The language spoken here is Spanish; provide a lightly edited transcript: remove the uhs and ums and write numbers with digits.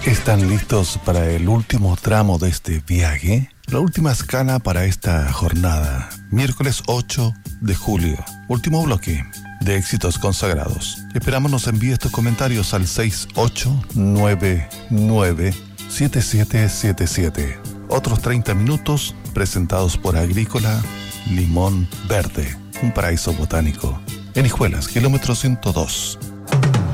¿Están listos para el último tramo de este viaje? La última escala para esta jornada, miércoles 8 de julio. Último bloque de éxitos consagrados. Esperamos nos envíe tus comentarios al 6899-7777. Otros 30 minutos presentados por Agrícola Limón Verde, un paraíso botánico. En Hijuelas, kilómetro 102.